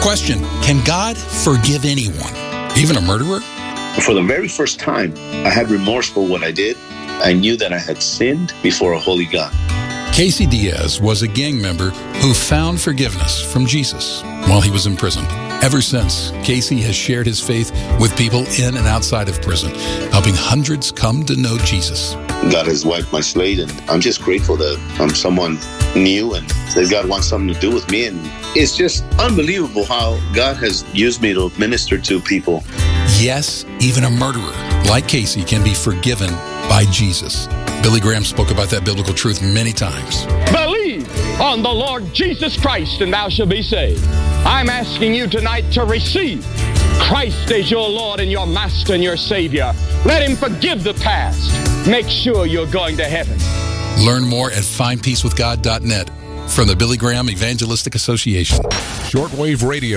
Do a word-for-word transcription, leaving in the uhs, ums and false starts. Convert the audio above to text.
Question: can God forgive anyone, even a murderer? For the very first time, I had remorse for what I did. I knew that I had sinned before a holy God. Casey Diaz was a gang member who found forgiveness from Jesus while he was in prison. Ever since, Casey has shared his faith with people in and outside of prison, helping hundreds come to know Jesus. God has wiped my slate, and I'm just grateful that I'm someone new and that God wants something to do with me. And it's just unbelievable how God has used me to minister to people. Yes, even a murderer like Casey can be forgiven by Jesus. Billy Graham spoke about that biblical truth many times. Believe on the Lord Jesus Christ and thou shalt be saved. I'm asking you tonight to receive Christ as your Lord and your Master and your Savior. Let Him forgive the past. Make sure you're going to heaven. Learn more at find peace with god dot net from the Billy Graham Evangelistic Association. Shortwave Radio.